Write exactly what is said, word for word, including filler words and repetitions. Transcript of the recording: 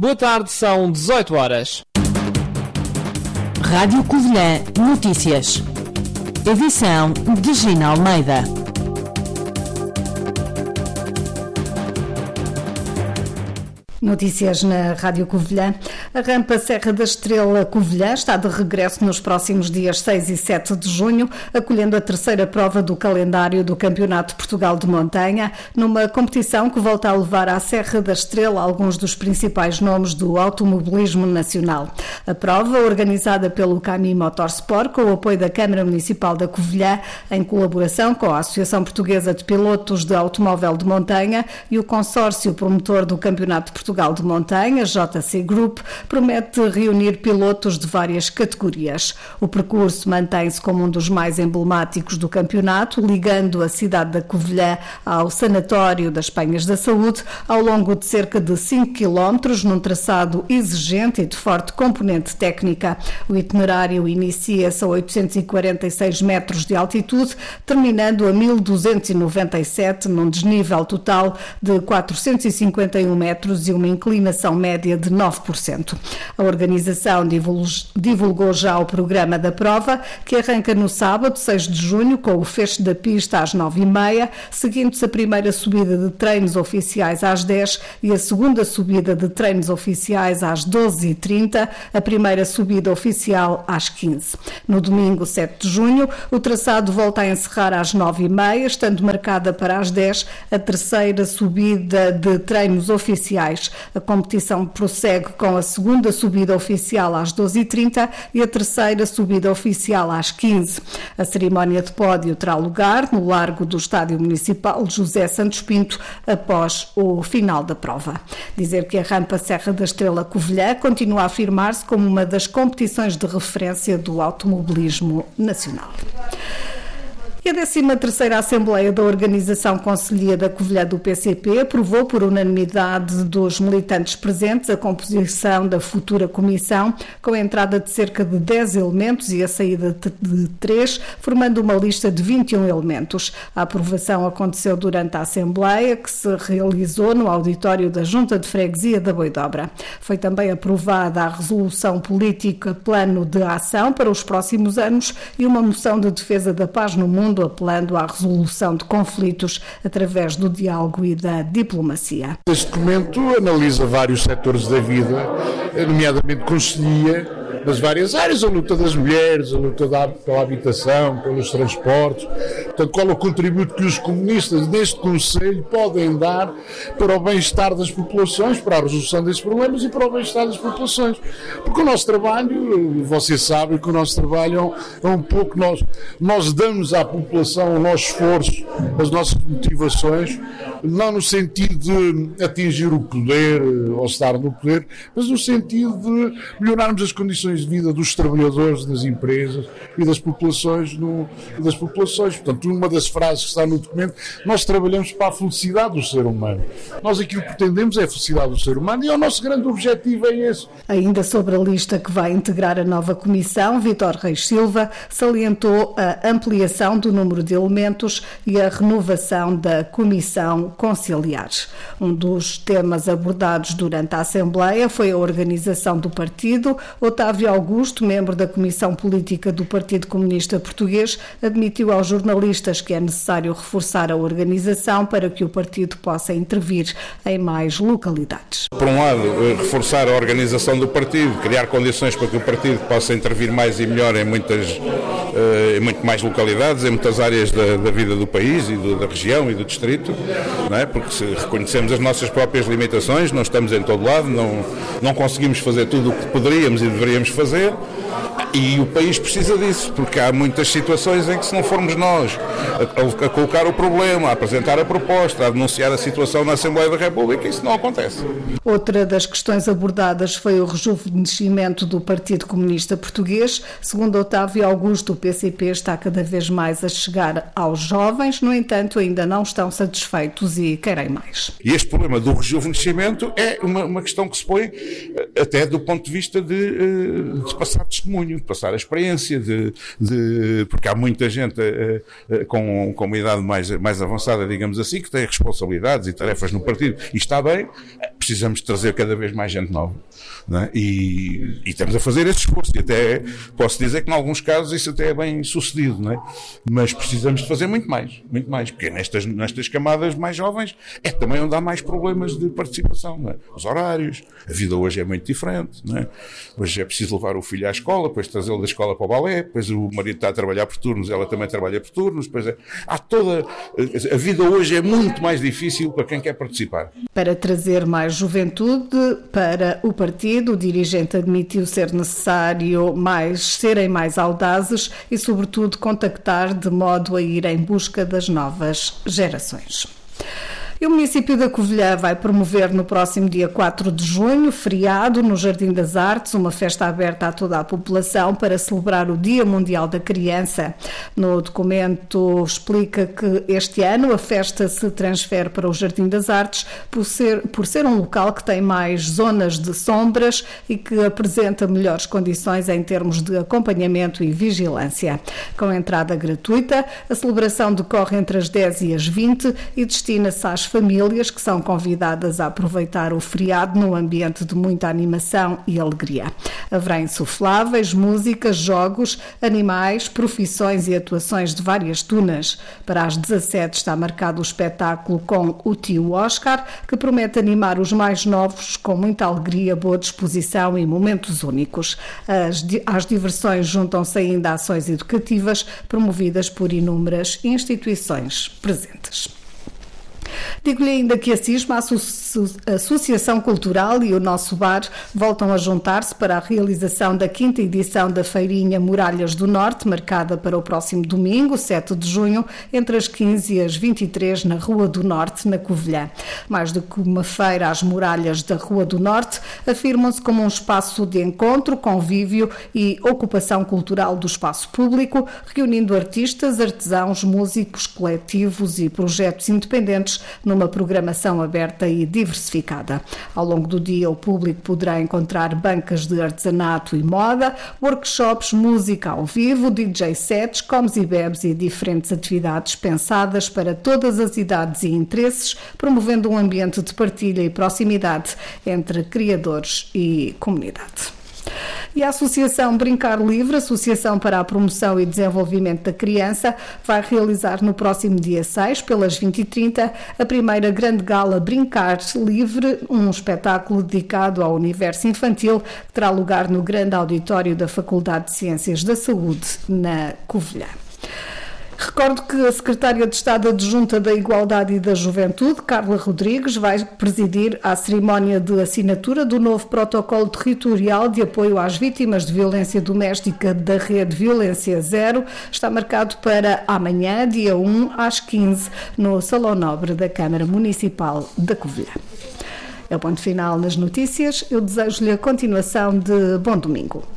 Boa tarde, são dezoito horas. Rádio Covilhã Notícias. Edição de Gina Almeida. Notícias na Rádio Covilhã. A rampa Serra da Estrela Covilhã está de regresso nos próximos dias seis e sete de junho, acolhendo a terceira prova do calendário do Campeonato de Portugal de Montanha, numa competição que volta a levar à Serra da Estrela alguns dos principais nomes do automobilismo nacional. A prova, organizada pelo Cami Motorsport, com o apoio da Câmara Municipal da Covilhã, em colaboração com a Associação Portuguesa de Pilotos de Automóvel de Montanha e o consórcio promotor do Campeonato de Portugal de Montanha, J C Group, promete reunir pilotos de várias categorias. O percurso mantém-se como um dos mais emblemáticos do campeonato, ligando a cidade da Covilhã ao Sanatório das Penhas da Saúde, ao longo de cerca de cinco quilómetros, num traçado exigente e de forte componente técnica. O itinerário inicia-se a oitocentos e quarenta e seis metros de altitude, terminando a mil duzentos e noventa e sete, num desnível total de quatrocentos e cinquenta e um metros e uma inclinação média de nove por cento. A organização divulgou já o programa da prova, que arranca no sábado, seis de junho, com o fecho da pista às nove e meia, seguindo-se a primeira subida de treinos oficiais às dez e a segunda subida de treinos oficiais às doze e trinta, a primeira subida oficial às quinze. No domingo, sete de junho, o traçado volta a encerrar às nove e meia, estando marcada para as dez a terceira subida de treinos oficiais. A competição prossegue com a segunda subida oficial às doze e trinta e a terceira subida oficial às quinze. A cerimónia de pódio terá lugar no largo do Estádio Municipal José Santos Pinto após o final da prova. Dizer que a rampa Serra da Estrela Covilhã continua a afirmar-se como uma das competições de referência do automobilismo nacional. E a décima terceira Assembleia da Organização Concelhia da Covilhã do P C P aprovou por unanimidade dos militantes presentes a composição da futura comissão, com a entrada de cerca de dez elementos e a saída de três, formando uma lista de vinte e um elementos. A aprovação aconteceu durante a Assembleia, que se realizou no auditório da Junta de Freguesia da Boidobra. Foi também aprovada a resolução política Plano de Ação para os próximos anos e uma moção de defesa da paz no mundo, apelando à resolução de conflitos através do diálogo e da diplomacia. Este documento analisa vários setores da vida, nomeadamente conselhia das várias áreas, a luta das mulheres, a luta da, pela habitação, pelos transportes. Portanto, qual é o contributo que os comunistas neste Conselho podem dar para o bem-estar das populações, para a resolução desses problemas e para o bem-estar das populações. Porque o nosso trabalho, vocês sabem que o nosso trabalho é um pouco, nós, nós damos à população o nosso esforço, as nossas motivações, não no sentido de atingir o poder ou estar no poder, mas no sentido de melhorarmos as condições de vida dos trabalhadores, das empresas e das populações. No, das populações. Portanto, uma das frases que está no documento, nós trabalhamos para a felicidade do ser humano. Nós aquilo que pretendemos é a felicidade do ser humano e o nosso grande objetivo é esse. Ainda sobre a lista que vai integrar a nova comissão, Vítor Reis Silva salientou a ampliação do número de elementos e a renovação da comissão conciliar. Um dos temas abordados durante a Assembleia foi a organização do partido. Otávio Augusto, membro da Comissão Política do Partido Comunista Português, admitiu aos jornalistas que é necessário reforçar a organização para que o partido possa intervir em mais localidades. Por um lado, reforçar a organização do partido, criar condições para que o partido possa intervir mais e melhor em muitas, em muito mais localidades, em muitas áreas da, da vida do país e do, da região e do distrito, não é? Porque se reconhecemos as nossas próprias limitações, não estamos em todo lado, não, não conseguimos fazer tudo o que poderíamos e deveríamos fazer, e o país precisa disso, porque há muitas situações em que, se não formos nós a, a colocar o problema, a apresentar a proposta, a denunciar a situação na Assembleia da República, isso não acontece. Outra das questões abordadas foi o rejuvenescimento do Partido Comunista Português. Segundo Otávio Augusto, o P C P está cada vez mais a chegar aos jovens, no entanto, ainda não estão satisfeitos e querem mais. E este problema do rejuvenescimento é uma, uma questão que se põe até do ponto de vista de, de passar testemunho, de passar a experiência, de, de, porque há muita gente uh, uh, com, com uma idade mais, mais avançada, digamos assim, que tem responsabilidades e tarefas no partido, e está bem, precisamos de trazer cada vez mais gente nova, não é? e, e estamos a fazer esse esforço, e até posso dizer que em alguns casos isso até é bem sucedido, não é? Mas precisamos de fazer muito mais, muito mais, porque nestas, nestas camadas mais jovens é também onde há mais problemas de participação, não é? Os horários, a vida hoje é muito diferente, não é? Hoje é preciso levar o filho à escola, depois trazê-lo da escola para o balé, depois o marido está a trabalhar por turnos, ela também trabalha por turnos, depois é, há toda, a vida hoje é muito mais difícil para quem quer participar. Para trazer mais juventude para o partido, o dirigente admitiu ser necessário mais, serem mais audazes e, sobretudo, contactar de modo a ir em busca das novas gerações. E o município da Covilhã vai promover no próximo dia quatro de junho, feriado, no Jardim das Artes, uma festa aberta a toda a população para celebrar o Dia Mundial da Criança. No documento explica que este ano a festa se transfere para o Jardim das Artes por ser, por ser um local que tem mais zonas de sombras e que apresenta melhores condições em termos de acompanhamento e vigilância. Com entrada gratuita, a celebração decorre entre as dez e as vinte e destina-se às famílias que são convidadas a aproveitar o feriado num ambiente de muita animação e alegria. Haverá insufláveis, músicas, jogos, animais, profissões e atuações de várias tunas. Para as dezassete está marcado o espetáculo com o tio Oscar, que promete animar os mais novos com muita alegria, boa disposição e momentos únicos. As, às diversões juntam-se ainda ações educativas promovidas por inúmeras instituições presentes. Digo-lhe ainda que a CISMA, a Associação Cultural e o Nosso Bar voltam a juntar-se para a realização da quinta edição da Feirinha Muralhas do Norte, marcada para o próximo domingo, sete de junho, entre as quinze e as vinte e três, na Rua do Norte, na Covilhã. Mais do que uma feira, as muralhas da Rua do Norte afirmam-se como um espaço de encontro, convívio e ocupação cultural do espaço público, reunindo artistas, artesãos, músicos, coletivos e projetos independentes numa programação aberta e diversificada. Ao longo do dia, o público poderá encontrar bancas de artesanato e moda, workshops, música ao vivo, D J sets, comes e bebes e diferentes atividades pensadas para todas as idades e interesses, promovendo um ambiente de partilha e proximidade entre criadores e comunidade. E a Associação Brincar Livre, Associação para a Promoção e Desenvolvimento da Criança, vai realizar no próximo dia seis, pelas vinte e trinta, a primeira grande gala Brincar Livre, um espetáculo dedicado ao universo infantil que terá lugar no grande auditório da Faculdade de Ciências da Saúde, na Covilhã. Recordo que a Secretária de Estado Adjunta da Igualdade e da Juventude, Carla Rodrigues, vai presidir a cerimónia de assinatura do novo protocolo territorial de apoio às vítimas de violência doméstica da rede Violência Zero. Está marcado para amanhã, dia um, às quinze, no Salão Nobre da Câmara Municipal da Covilhã. É o ponto final nas notícias. Eu desejo-lhe a continuação de bom domingo.